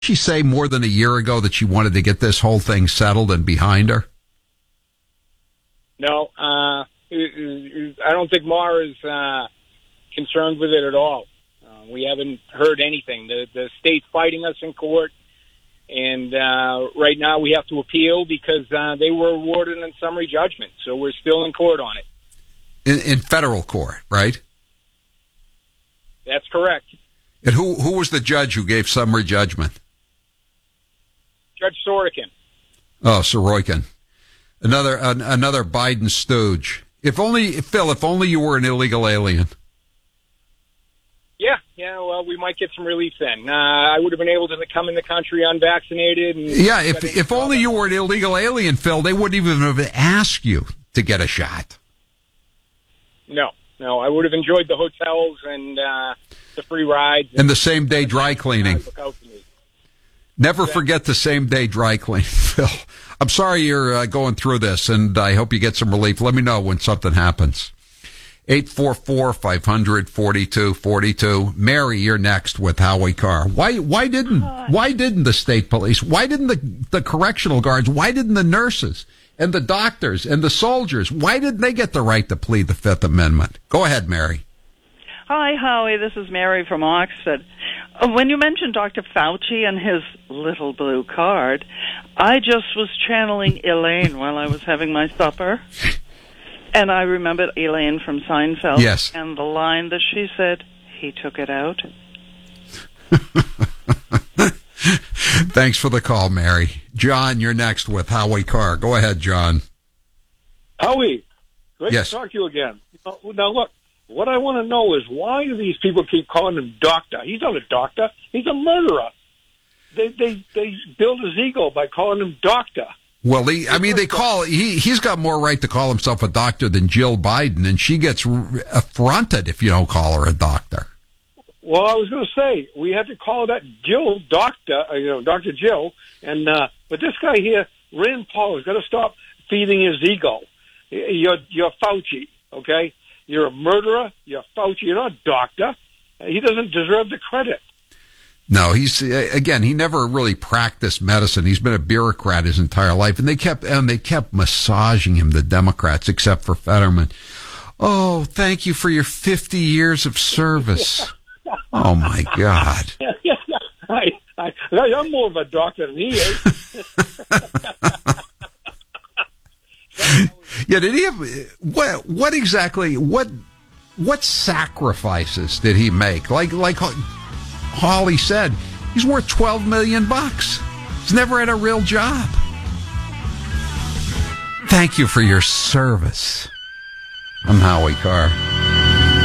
she say more than a year ago that she wanted to get this whole thing settled and behind her? No, I don't think Mara is concerned with it at all. We haven't heard anything. The state's fighting us in court, and right now we have to appeal because they were awarded in summary judgment. So we're still in court on it. In federal court, right? That's correct. And who was the judge who gave summary judgment? Judge Sorokin. Oh, Sorokin. Another Biden stooge. If only you were an illegal alien. Yeah, well, we might get some relief then. I would have been able to come in the country unvaccinated. And yeah, if only you were an illegal alien, Phil, they wouldn't even have asked you to get a shot. No, I would have enjoyed the hotels and the free rides. And the same-day dry cleaning. Never forget the same-day dry cleaning, Phil. I'm sorry you're going through this, and I hope you get some relief. Let me know when something happens. 844-500-4242. Mary, you're next with Howie Carr. Why didn't the state police, why didn't the correctional guards, why didn't the nurses and the doctors and the soldiers, why didn't they get the right to plead the Fifth Amendment? Go ahead, Mary. Hi, Howie. This is Mary from Oxford. When you mentioned Dr. Fauci and his little blue card, I just was channeling Elaine while I was having my supper. And I remembered Elaine from Seinfeld. Yes. And the line that she said, he took it out. Thanks for the call, Mary. John, you're next with Howie Carr. Go ahead, John. Howie, great yes. to talk to you again. Now, look, what I want to know is why do these people keep calling him doctor? He's not a doctor. He's a murderer. They build his ego by calling him doctor. Well, he's got more right to call himself a doctor than Jill Biden, and she gets affronted if you don't call her a doctor. Well, I was going to say, we had to call that Jill doctor, Dr. Jill, and but this guy here, Rand Paul, has got to stop feeding his ego. You're Fauci, okay? You're a murderer. You're Fauci. You're not a doctor. He doesn't deserve the credit. No, he never really practiced medicine. He's been a bureaucrat his entire life, and they kept massaging him, the Democrats, except for Fetterman. Oh, thank you for your 50 years of service. Oh my God. I'm more of a doctor than he is. Yeah, did he have what exactly what sacrifices did he make? Like Hawley said, he's worth $12 million. He's never had a real job. Thank you for your service. I'm Howie Carr.